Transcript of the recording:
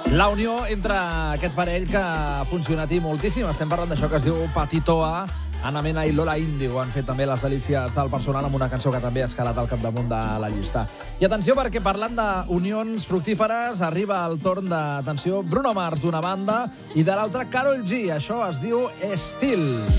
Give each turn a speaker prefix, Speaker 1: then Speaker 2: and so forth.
Speaker 1: La unió entre aquest parell que ha funcionat i moltíssim. Estem parlant d'això que es diu Patitoa. Ana Mena i Lola Índigo han fet també les delícies del personal amb una cançó que també ha escalat al capdamunt de la llista. I atenció, perquè parlant d'unions fructíferes, arriba el torn d'atenció Bruno Mars d'una banda i de l'altra Karol G. Això es diu Estil.